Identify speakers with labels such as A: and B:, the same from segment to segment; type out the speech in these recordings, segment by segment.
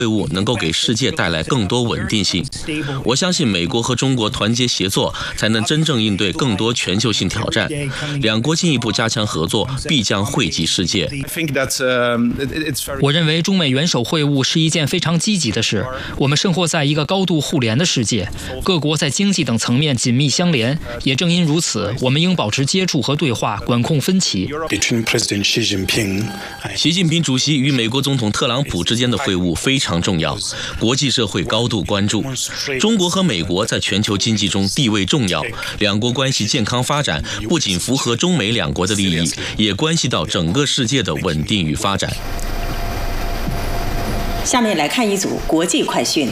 A: 会晤能够给世界带来更多稳定性。我相信美国和中国团结协作，才能真正应对更多全球性挑战。两国进一步加强合作，必将惠及世界。
B: 我认为中美元首会晤是一件非常积极的事。我们生活在一个高度互联的世界，各国在经济等层面紧密相连。也正因如此，我们应保持接触和对话，管控分歧。
A: 习近平主席与美国总统特朗普之间的会晤非常重要，国际社会高度关注。中国和美国在全球经济中地位重要，两国关系健康发展不仅符合中美两国的利益，也关系到整个世界的稳定与发展。
C: 下面来看一组国际快讯。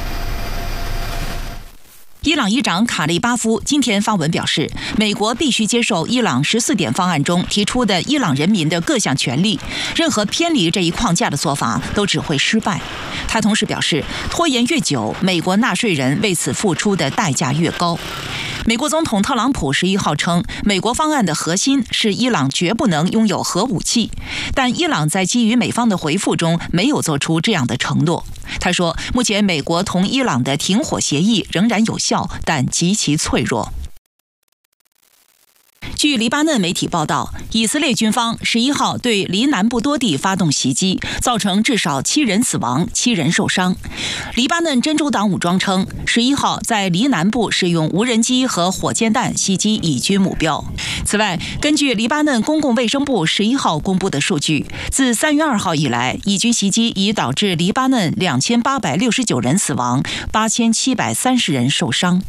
D: 伊朗议长卡利巴夫今天发文表示，美国必须接受伊朗14点方案中提出的伊朗人民的各项权利，任何偏离这一框架的做法都只会失败。他同时表示，拖延越久，美国纳税人为此付出的代价越高。美国总统特朗普11号称，美国方案的核心是伊朗绝不能拥有核武器，但伊朗在基于美方的回复中没有做出这样的承诺。他说，目前美国同伊朗的停火协议仍然有效，但极其脆弱。据黎巴嫩媒体报道，以色列军方11号对黎南部多地发动袭击，造成至少7人死亡、7人受伤。黎巴嫩真主党武装称，11号在黎南部使用无人机和火箭弹袭击以军目标。此外，根据黎巴嫩公共卫生部11号公布的数据，自3月2号以来，以军袭击已导致黎巴嫩2869人死亡、8730人受伤。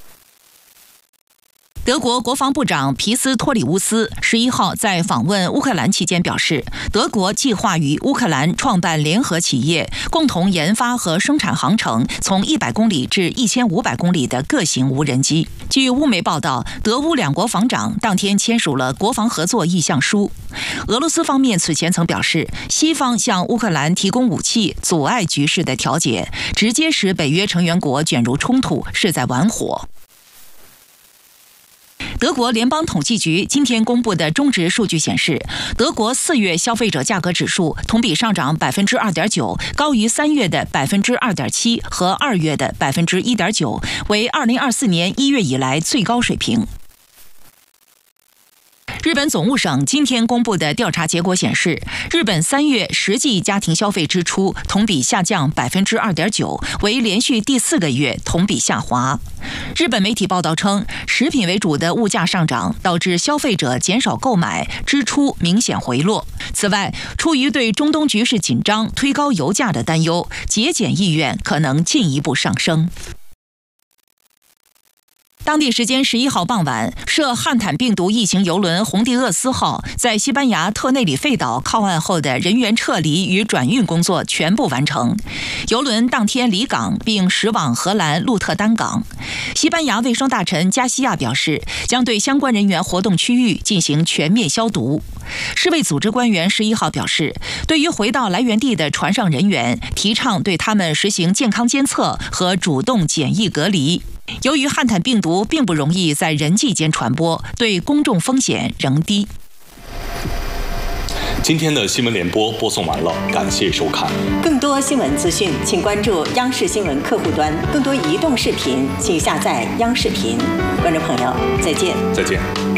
D: 德国国防部长皮斯托里乌斯11号在访问乌克兰期间表示，德国计划与乌克兰创办联合企业，共同研发和生产航程从100公里至1500公里的各型无人机。据乌媒报道，德乌两国防长当天签署了国防合作意向书。俄罗斯方面此前曾表示，西方向乌克兰提供武器，阻碍局势的调解，直接使北约成员国卷入冲突，是在玩火。德国联邦统计局今天公布的中值数据显示，德国4月消费者价格指数同比上涨 2.9%， 高于3月的 2.7% 和2月的 1.9%， 为2024年1月以来最高水平。日本总务省今天公布的调查结果显示，日本3月实际家庭消费支出同比下降 2.9%， 为连续第4个月同比下滑。日本媒体报道称，食品为主的物价上涨导致消费者减少购买，支出明显回落。此外，出于对中东局势紧张推高油价的担忧，节俭意愿可能进一步上升。当地时间11号傍晚，涉汉坦病毒疫情邮轮红地厄斯号在西班牙特内里费岛靠岸后的人员撤离与转运工作全部完成。邮轮当天离港并驶往荷兰鹿特丹港。西班牙卫生大臣加西亚表示，将对相关人员活动区域进行全面消毒。世卫组织官员11号表示，对于回到来源地的船上人员，提倡对他们实行健康监测和主动检疫隔离。由于汉坦病毒并不容易在人际间传播，对公众风险仍低。
E: 今天的新闻联播播送完了，感谢收看。
C: 更多新闻资讯，请关注央视新闻客户端。更多移动视频，请下载央视频。观众朋友，再见。
E: 再见。